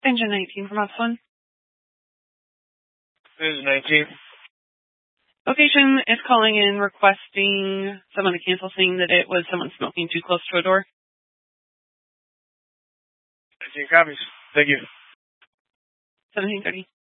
Engine 19 from Upson. Engine 19. Location is calling in requesting someone to cancel, saying that it was someone smoking too close to a door. 19 copies. Thank you. 1730.